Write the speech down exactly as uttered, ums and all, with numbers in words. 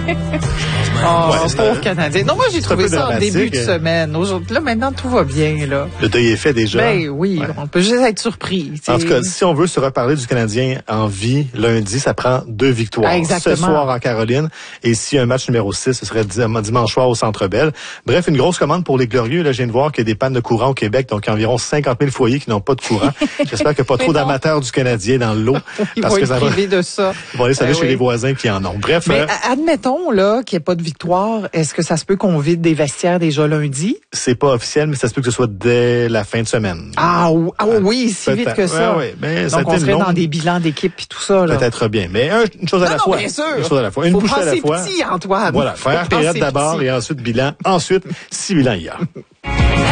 Oh, Ouais, pauvre Canadien. Non, moi, j'ai trouvé ça en début de euh. semaine. Aujourd'hui, là, maintenant, tout va bien, là. Le deuil est fait déjà. Ben oui, ouais. On peut juste être surpris. T'sais. En tout cas, si on veut se reparler du Canadien en vie, lundi, ça prend deux victoires. Ah, exactement. Ce soir en Caroline. Et si un match numéro six, ce serait dimanche soir au Centre Bell. Bref, une grosse commande pour les Glorieux. Là, je viens de voir qu'il y a des pannes de courant au Québec. Donc, il y a environ cinquante mille foyers qui n'ont pas de courant. J'espère qu'il n'y a pas trop d'amateurs du Canadien dans l'eau. Ils parce vont que être ça va... privés de ça. Ils vont aller s'aller ben chez oui. les voisins qui en ont. Bref. Mais euh... admettons, là, qu'il n'y ait pas de victoire. Est-ce que ça se peut qu'on vide des vestiaires déjà lundi? C'est pas officiel, mais ça se peut que ce soit dès la fin de semaine. Ah, ah oui, si peut-être. vite que ça. Ouais, ouais. Mais donc, on serait longue... dans des bilans d'équipe et tout ça. Là. Peut-être bien. Mais un, une chose à non, la non, fois. Bien sûr. Une chose à la fois. Une Faut bouchée à la fois. Petit, Antoine. Voilà. Faire période d'abord petit. et ensuite bilan. Ensuite, si bilan il y a.